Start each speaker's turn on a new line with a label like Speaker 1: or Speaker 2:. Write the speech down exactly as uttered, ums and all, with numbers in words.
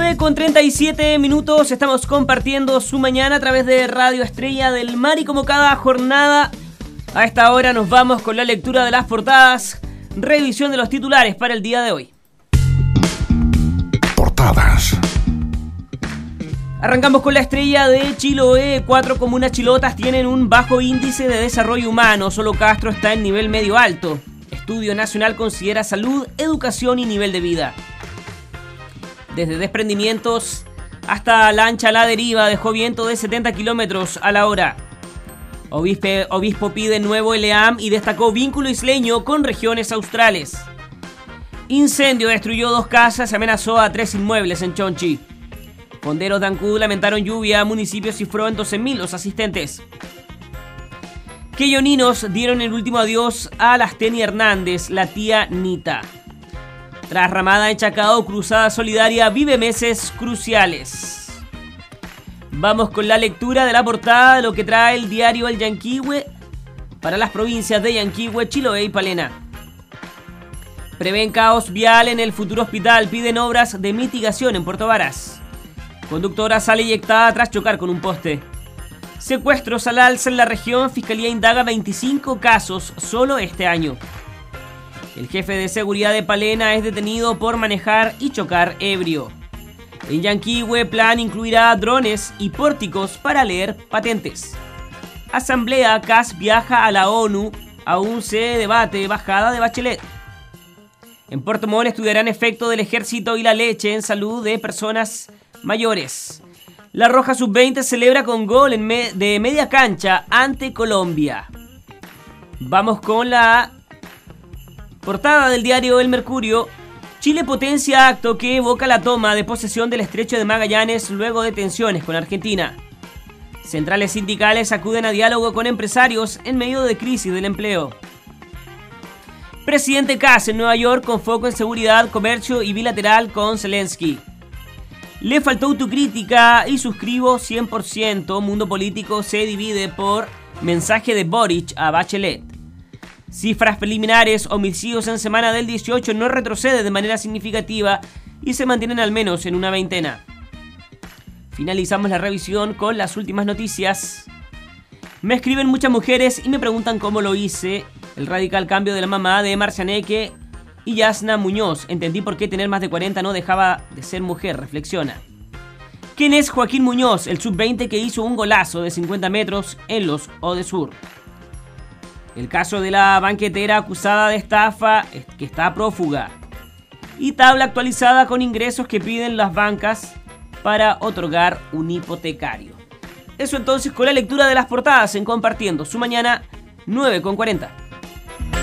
Speaker 1: nueve con treinta y siete minutos, estamos compartiendo su mañana a través de Radio Estrella del Mar y como cada jornada, a esta hora nos vamos con la lectura de las portadas, revisión de los titulares para el día de hoy.
Speaker 2: Portadas.
Speaker 1: Arrancamos con la Estrella de Chiloé. Cuatro comunas chilotas tienen un bajo índice de desarrollo humano, solo Castro está en nivel medio alto. Estudio Nacional considera salud, educación y nivel de vida. Desde desprendimientos hasta lancha a la deriva, dejó viento de setenta kilómetros a la hora. Obispe, obispo pide nuevo L E A M y destacó vínculo isleño con regiones australes. Incendio destruyó dos casas y amenazó a tres inmuebles en Chonchi. Fonderos de Ancud lamentaron lluvia, municipio cifró en doce mil los asistentes. Queyoninos dieron el último adiós a Lastenia Hernández, la tía Nita. Tras ramada en Chacao, cruzada solidaria vive meses cruciales. Vamos con la lectura de la portada de lo que trae el diario El Yanquihue para las provincias de Yanquihue, Chiloé y Palena. Prevén caos vial en el futuro hospital, piden obras de mitigación en Puerto Varas. Conductora sale eyectada tras chocar con un poste. Secuestros al alza en la región, Fiscalía indaga veinticinco casos solo este año. El jefe de seguridad de Palena es detenido por manejar y chocar ebrio. En Yanquihue, plan incluirá drones y pórticos para leer patentes. Asamblea, C A S viaja a la ONU, aún se debate bajada de Bachelet. En Puerto Montt estudiarán efecto del ejército y la leche en salud de personas mayores. La Roja sub veinte celebra con gol en me- de media cancha ante Colombia. Vamos con la portada del diario El Mercurio. Chile potencia acto que evoca la toma de posesión del estrecho de Magallanes luego de tensiones con Argentina. Centrales sindicales acuden a diálogo con empresarios en medio de crisis del empleo. Presidente Kass en Nueva York con foco en seguridad, comercio y bilateral con Zelensky. Le faltó autocrítica y suscribo cien por ciento. Mundo político se divide por mensaje de Boric a Bachelet. Cifras preliminares, homicidios en semana del dieciocho no retrocede de manera significativa y se mantienen al menos en una veintena. Finalizamos la revisión con las últimas noticias. Me escriben muchas mujeres y me preguntan cómo lo hice. El radical cambio de la mamá de Marcianeque y Yasna Muñoz. Entendí por qué tener más de cuarenta no dejaba de ser mujer, reflexiona. ¿Quién es Joaquín Muñoz, el sub veinte que hizo un golazo de cincuenta metros en los Odesur? El caso de la banquetera acusada de estafa que está prófuga. Y tabla actualizada con ingresos que piden las bancas para otorgar un hipotecario. Eso entonces con la lectura de las portadas en Compartiendo su mañana nueve con cuarenta.